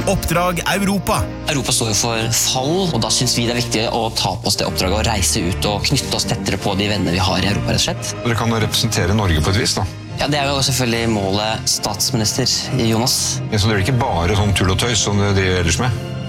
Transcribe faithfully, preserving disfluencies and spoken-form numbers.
Oppdrag Europa. Europa står jo for fall, og da synes vi det er viktig å ta på oss det oppdraget og reise ut og knytte oss tettere på de venner vi har i Europa, rett og slett. Dere kan jo representere Norge på et vis, da. Ja, det er jo selvfølgelig målet statsminister Jonas. Men så det er ikke bare sånn tull og tøys som det de ellers med?